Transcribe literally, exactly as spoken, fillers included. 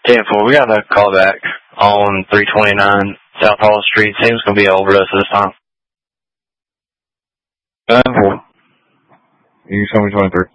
ten four, we got a call back on three twenty-nine South Hall Street. Seems going to be an overdose this time. ten four. You can show me twenty-three.